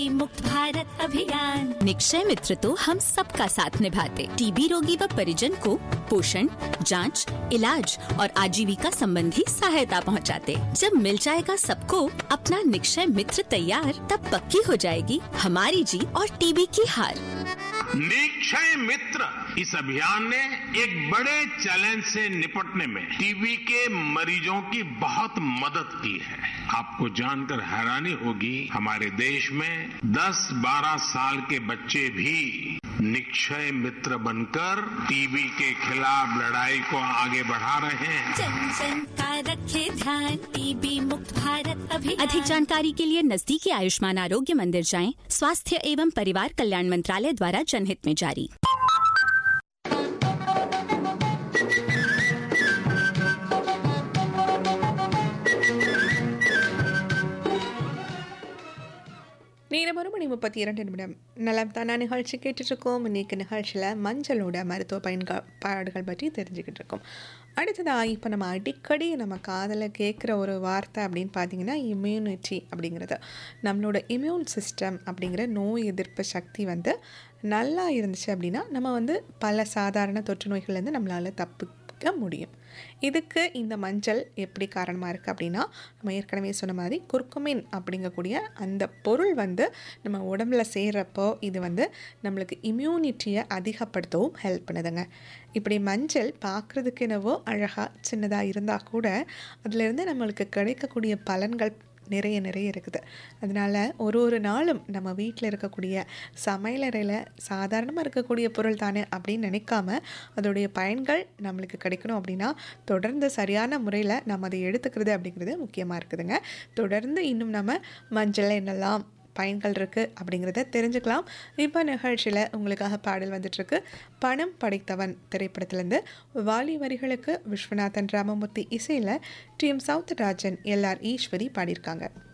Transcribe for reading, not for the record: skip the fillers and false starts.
मुक्त भारत अभियान। निक्षय मित्र तो हम सबका साथ निभाते, टीबी रोगी व परिजन को पोषण, जांच, इलाज और आजीविका संबंधी सहायता पहुंचाते। जब मिल जाएगा सबको अपना निक्षय मित्र तैयार, तब पक्की हो जाएगी हमारी जीत और टीबी की हार। निक्षय मित्र इस अभियान ने एक बड़े चैलेंज से निपटने में टीबी के मरीजों की बहुत मदद की है। आपको जानकर हैरानी होगी, हमारे देश में 10-12 साल के बच्चे भी निक्षय मित्र बनकर टीबी के खिलाफ लड़ाई को आगे बढ़ा रहे हैं। जन जन का रखे ध्यान, टीबी मुक्त भारत अभियान। अधिक जानकारी के लिए नजदीकी आयुष्मान आरोग्य मंदिर जाएं। स्वास्थ्य एवं परिवार कल्याण मंत्रालय द्वारा जनहित में जारी। நேரம் 1:32 நலம் தானா நிகழ்ச்சி கேட்டுட்ருக்கோம். இன்றைக்கி நிகழ்ச்சியில் மஞ்சளோட மருத்துவ பயன்பாடுகள் பற்றி தெரிஞ்சுக்கிட்டு இருக்கோம். அடுத்ததாக இப்போ நம்ம அடிக்கடி நம்ம காதில் கேட்குற ஒரு வார்த்தை அப்படின்னு பார்த்தீங்கன்னா இம்யூனிட்டி அப்படிங்கிறது. நம்மளோட இம்யூன் சிஸ்டம் அப்படிங்கிற நோய் எதிர்ப்பு சக்தி வந்து நல்லா இருந்துச்சு அப்படின்னா நம்ம வந்து பல சாதாரண தொற்று நோய்கள்லேருந்து நம்மளால் தப்பிக்க முடியும். இதுக்கு இந்த மஞ்சள் எப்படி காரணமாக இருக்குது அப்படின்னா, நம்ம ஏற்கனவே சொன்ன மாதிரி குர்குமின் அப்படிங்கக்கூடிய அந்த பொருள் வந்து நம்ம உடம்புல சேர்கிறப்போ இது வந்து நம்மளுக்கு இம்யூனிட்டியை அதிகப்படுத்தவும் ஹெல்ப் பண்ணுதுங்க. இப்படி மஞ்சள் பார்க்குறதுக்கு என்னவோ அழகாக சின்னதாக இருந்தால் கூட அதிலேருந்து நம்மளுக்கு கிடைக்கக்கூடிய பலன்கள் நிறைய இருக்குது. அதனால் ஒரு நாளும் நம்ம வீட்டில் இருக்கக்கூடிய சமையலறையில் சாதாரணமாக இருக்கக்கூடிய பொருள் தானே அப்படின்னு நினைக்காம அதோடைய பயன்கள் நம்மளுக்கு கிடைக்கணும் அப்படின்னா தொடர்ந்து சரியான முறையில் நம்ம அதை எடுத்துக்கிறது அப்படிங்கிறது முக்கியமாக இருக்குதுங்க. தொடர்ந்து இன்னும் நம்ம மஞ்சள் என்னெல்லாம் பயன்கள் இருக்குது அப்படிங்கிறத தெரிஞ்சுக்கலாம். இப்போ நிகழ்ச்சியில் உங்களுக்காக பாடல் வந்துட்டுருக்கு. பணம் படைத்தவன் திரைப்படத்திலேருந்து வாலி வரிகளுக்கு விஸ்வநாதன் ராமமூர்த்தி இசையில் டி.எம். சௌந்தரராஜன், எல்.ஆர். ஈஸ்வரி பாடியிருக்காங்க.